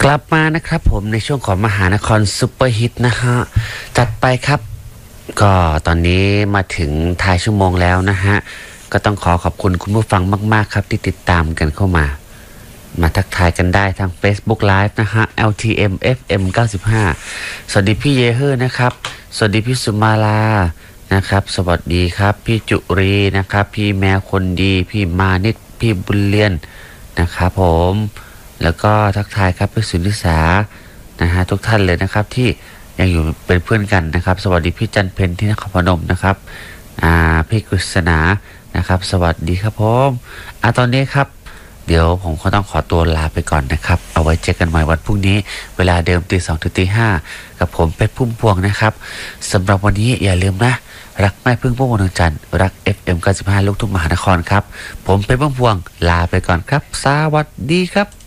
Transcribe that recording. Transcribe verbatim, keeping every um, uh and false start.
กลับมานะครับผมในช่วงของมหานครซุปเปอร์ฮิตนะฮะจัดไปครับก็ตอนนี้มาถึงท้ายชั่วโมงแล้วนะฮะก็ต้องขอขอบคุณคุณผู้ฟังมากๆครับที่ติดตามกันเข้ามามาทักทายกันได้ทาง Facebook Live นะฮะ แอล ที เอ็ม เอฟ เอ็ม เก้าสิบห้า สวัสดีพี่เยเฮอร์นะครับสวัสดีพี่สุมาลานะครับสวัสดีครับพี่จุรีนะครับพี่แมวคนดีพี่มานิดพี่บุญเลียนนะครับผมแล้วก็ทักทายครับพี่สุนิสานะฮะทุกท่านเลยนะครับที่ยังอยู่เป็นเพื่อนกันนะครับสวัสดีพี่จันเพนที่นครพนมนะครับอ่าพี่กฤษณานะครับสวัสดีครับผมอ่าตอนนี้ครับเดี๋ยวผมก็ต้องขอตัวลาไปก่อนนะครับเอาไว้เจอกันใหม่วันพรุ่งนี้เวลาเดิมตีสองถึงตีห้ากับผมเป็ดพุ่มพวงนะครับสำหรับวันนี้อย่าลืมนะรักแม่พึ่งพุ่มพวงดวงจันทร์รัก เอฟ เอ็ม เก้าสิบห้า ลูกทุ่งมหานครครับผมเป็ดพุ่มพวงลาไปก่อนครับสวัสดีครับ